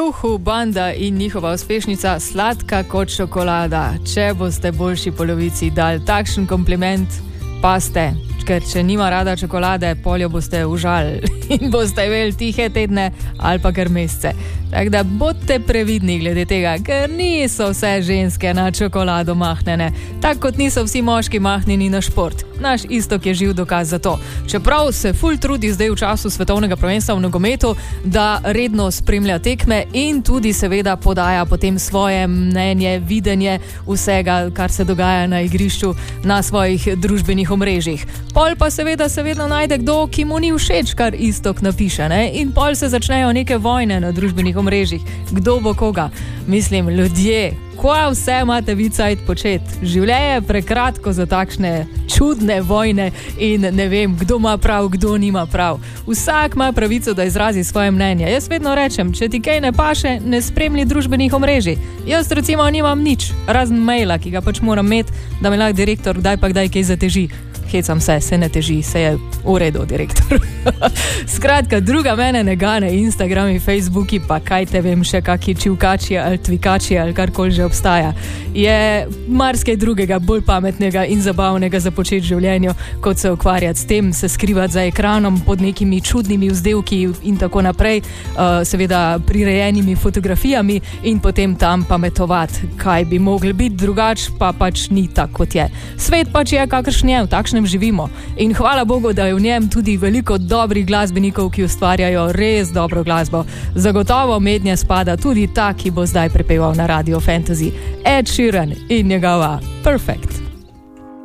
Juhu, banda in njihova uspešnica Sladka kot čokolada. Če boste boljši polovici dali takšen kompliment, pa ste, ker če nima rada čokolade, poljo boste užali in boste imeli tihe tedne ali pa kar mesece. Tako da bodite previdni glede tega, ker niso vse ženske na čokolado mahnjene, tako kot niso vsi moški mahnjeni na šport. Naš Iztok je živ dokaz za to. Čeprav se ful trudi zdaj v času svetovnega prvenstva v nogometu, da redno spremlja tekme in tudi seveda podaja potem svoje mnenje, videnje vsega, kar se dogaja na igrišču na svojih družbenih omrežjih. Pol pa seveda se vedno najde kdo, ki mu ni všeč, kar Iztok napiše, ne? In pol se začnejo neke vojne na družbenih omrežjih. Kdo bo koga? Mislim, ljudje, kaj vse imate vi cajt početi? Življenje je prekratko za takšne čudne vojne in ne vem, kdo ima prav, kdo nima prav. Vsak ima pravico, da izrazi svoje mnenje. Jaz vedno rečem, če ti kaj ne paše, ne spremlji družbenih omrežij. Jaz recimo nimam nič, razen maila, ki ga pač moram imeti, da me lahko direktor kdaj pa kdaj kaj zateži. Hecam se ne teži, se je v redu, direktor. Skratka, druga mene ne gane, Instagrami, Facebooki, pa kaj te vem, še kaki čivkači ali tvikači ali karkoli že obstaja. Je marsikaj drugega, bolj pametnega in zabavnega za početi v življenju, kot se ukvarjati s tem, se skrivati za ekranom pod nekimi čudnimi vzdevki in tako naprej, seveda prirejenimi fotografijami in potem tam pametovati, kaj bi mogli biti drugač, pa pač ni tako, kot je. Svet pač je, kakršen je, v takšnem živimo. In hvala Bogu, da je v njem tudi veliko dobrih glasbenikov, ki ustvarjajo res dobro glasbo. Zagotovo mednje spada tudi ta, ki bo zdaj prepeval na Radio Fantasy. Ed Sheeran in njegova Perfect.